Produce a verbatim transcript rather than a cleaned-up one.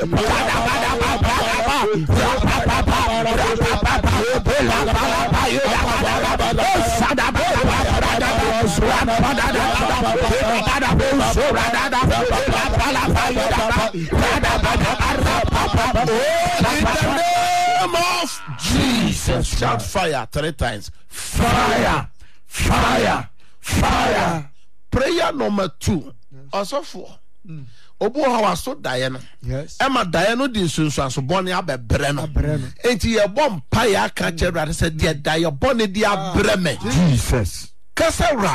of Jesus, shout fire three times. Fire, fire, fire. Prayer number two. Also four. Obo hawa so daye no. Yes. Emma daye no di nsunsu aso bone abebre no. Enti ye bom pa ya ka che Awurade se de daye bone di abre me. Jesus. Kasa